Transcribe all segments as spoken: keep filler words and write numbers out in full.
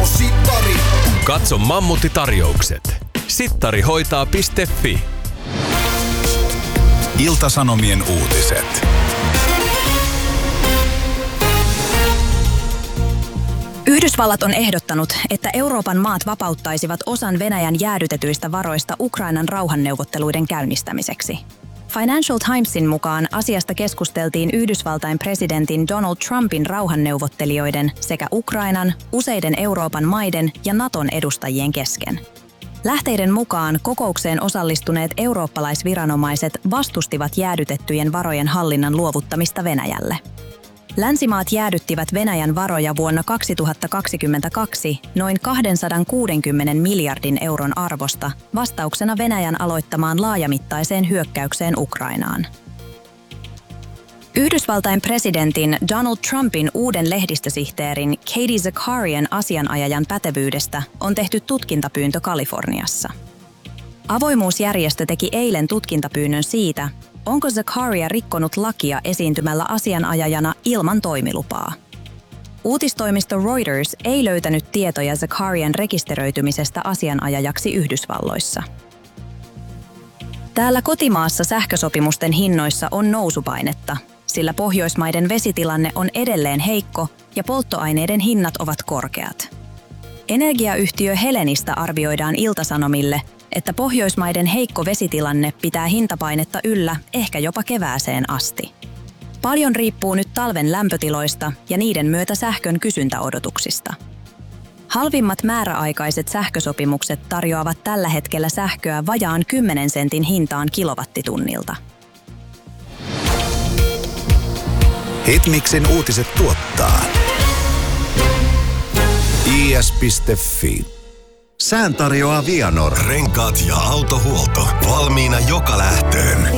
Sittari. Katso Mammutti-tarjoukset. sittari hoitaa piste fi. Ilta-Sanomien uutiset. Yhdysvallat on ehdottanut, että Euroopan maat vapauttaisivat osan Venäjän jäädytetyistä varoista Ukrainan rauhanneuvotteluiden käynnistämiseksi. Financial Timesin mukaan asiasta keskusteltiin Yhdysvaltain presidentin Donald Trumpin rauhanneuvottelijoiden sekä Ukrainan, useiden Euroopan maiden ja Naton edustajien kesken. Lähteiden mukaan kokoukseen osallistuneet eurooppalaisviranomaiset vastustivat jäädytettyjen varojen hallinnan luovuttamista Venäjälle. Länsimaat jäädyttivät Venäjän varoja vuonna kaksituhattakaksikymmentäkaksi noin kaksisataakuusikymmentä miljardin euron arvosta vastauksena Venäjän aloittamaan laajamittaiseen hyökkäykseen Ukrainaan. Yhdysvaltain presidentin Donald Trumpin uuden lehdistösihteerin Katie Zakarian asianajajan pätevyydestä on tehty tutkintapyyntö Kaliforniassa. Avoimuusjärjestö teki eilen tutkintapyynnön siitä, onko Zakaria rikkonut lakia esiintymällä asianajajana ilman toimilupaa. Uutistoimisto Reuters ei löytänyt tietoja Zakarian rekisteröitymisestä asianajajaksi Yhdysvalloissa. Täällä kotimaassa sähkösopimusten hinnoissa on nousupainetta, sillä Pohjoismaiden vesitilanne on edelleen heikko ja polttoaineiden hinnat ovat korkeat. Energiayhtiö Helenistä arvioidaan Ilta-Sanomille, että Pohjoismaiden heikko vesitilanne pitää hintapainetta yllä ehkä jopa kevääseen asti. Paljon riippuu nyt talven lämpötiloista ja niiden myötä sähkön kysyntäodotuksista. Halvimmat määräaikaiset sähkösopimukset tarjoavat tällä hetkellä sähköä vajaan kymmenen sentin hintaan kilowattitunnilta. Hitmixin uutiset tuottaa i s piste fi. Sään tarjoaa Vianor. Renkaat ja autohuolto. Valmiina joka lähtöön.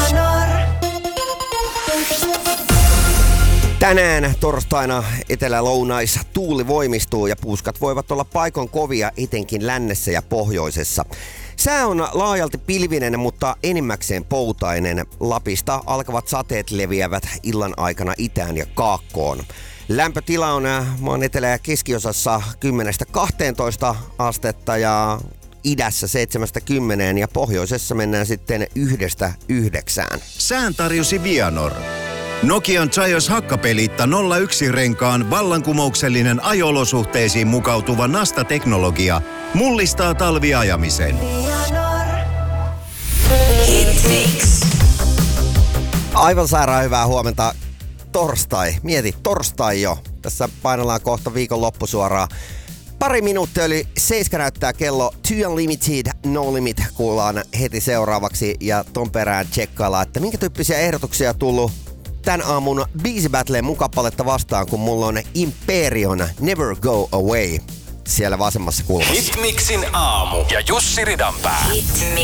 Tänään torstaina etelä-lounais tuuli voimistuu ja puuskat voivat olla paikoin kovia etenkin lännessä ja pohjoisessa. Sää on laajalti pilvinen, mutta enimmäkseen poutainen. Lapista alkavat sateet leviävät illan aikana itään ja kaakkoon. Lämpötila on maan etelä- ja keskiosassa kymmenestä kahteentoista astetta ja idässä seitsemästä kymmeneen ja pohjoisessa mennään sitten yhdestä yhdeksään. Sään tarjosi Vianor. Nokian Zaios hakkapeliitta nolla yksi renkaan vallankumouksellinen ajo-olosuhteisiin mukautuva Nasta-teknologia mullistaa talviajamisen. Aivan sairaan hyvää huomenta. Torstai. Mieti, torstai jo. Tässä painellaan kohta viikon loppusuoraan. Pari minuuttia yli seiska näyttää kello. Too Unlimited, No Limit kuullaan heti seuraavaksi. Ja ton perään tsekkaillaan, että minkä tyyppisiä ehdotuksia on tullut tän aamun Biisi Battleen mun kappaletta vastaan, kun mulla on Imperion Never Go Away siellä vasemmassa kulmassa. Hitmixin aamu ja Jussi Ridanpää. Hitmix.